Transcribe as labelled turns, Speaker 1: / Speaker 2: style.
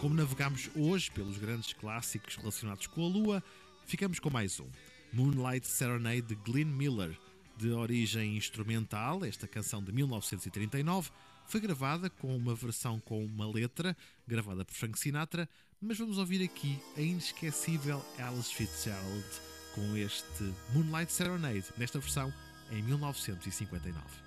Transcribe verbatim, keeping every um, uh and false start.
Speaker 1: como navegamos hoje pelos grandes clássicos relacionados com a Lua, ficamos com mais um. Moonlight Serenade de Glenn Miller. De origem instrumental, esta canção de mil novecentos e trinta e nove foi gravada com uma versão com uma letra, gravada por Frank Sinatra, mas vamos ouvir aqui a inesquecível Alice Fitzgerald com este Moonlight Serenade, nesta versão em mil novecentos e cinquenta e nove.